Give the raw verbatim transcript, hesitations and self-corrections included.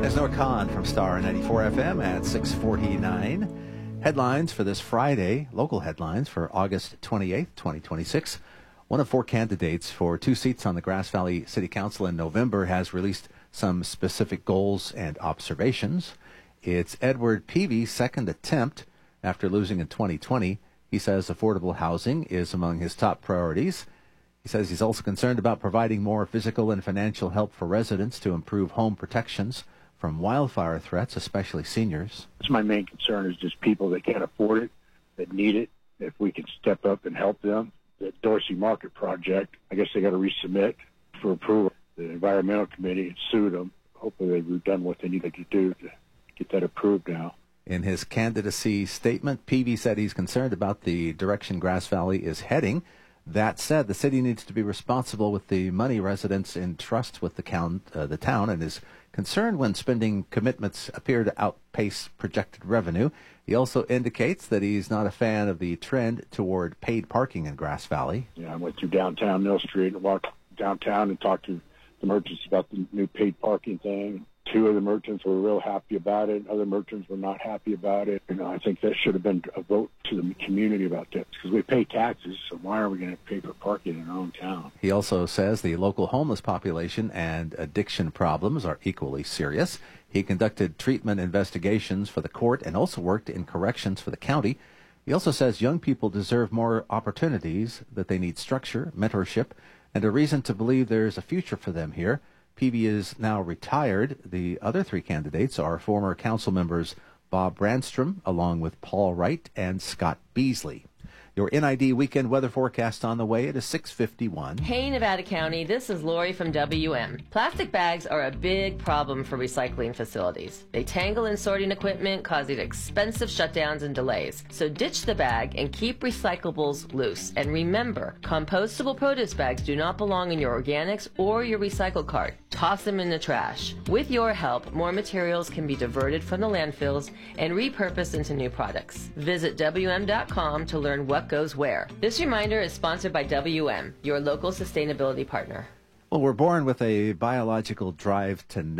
There's Noah Khan from Star ninety-four F M at six forty-nine. Headlines for this Friday, local headlines for August twenty-eighth, twenty twenty-six. One of four candidates for two seats on the Grass Valley City Council in November has released some specific goals and observations. It's Edward Peavy's second attempt after losing in twenty twenty. He says affordable housing is among his top priorities. He says he's also concerned about providing more physical and financial help for residents to improve home protections from wildfire threats, especially seniors. That's my main concern, is just people that can't afford it, that need it. If we can step up and help them. The Dorsey Market Project, I guess they got to resubmit for approval. The Environmental Committee had sued them. Hopefully they've done what they needed to do to get that approved now. In his candidacy statement, Peavy said he's concerned about the direction Grass Valley is heading. That said, the city needs to be responsible with the money residents entrust with the, count, uh, the town, and is concerned when spending commitments appear to outpace projected revenue. He also indicates that he's not a fan of the trend toward paid parking in Grass Valley. Yeah, I went through downtown Mill Street and walked downtown and talked to the merchants about the new paid parking thing. Two of the merchants were real happy about it. Other merchants were not happy about it. You know, I think that should have been a vote to the community about this, because we pay taxes, so why are we going to pay for parking in our own town? He also says the local homeless population and addiction problems are equally serious. He conducted treatment investigations for the court and also worked in corrections for the county. He also says young people deserve more opportunities, that they need structure, mentorship, and a reason to believe there's a future for them here. Peavy is now retired. The other three candidates are former council members Bob Brandstrom, along with Paul Wright and Scott Beasley. Your N I D weekend weather forecast on the way. It is six fifty-one. Hey, Nevada County, this is Lori from W M. Plastic bags are a big problem for recycling facilities. They tangle in sorting equipment, causing expensive shutdowns and delays. So ditch the bag and keep recyclables loose. And remember, compostable produce bags do not belong in your organics or your recycle cart. Toss them in the trash. With your help, more materials can be diverted from the landfills and repurposed into new products. Visit W M dot com to learn what goes where. This reminder is sponsored by W M, your local sustainability partner. Well, we're born with a biological drive to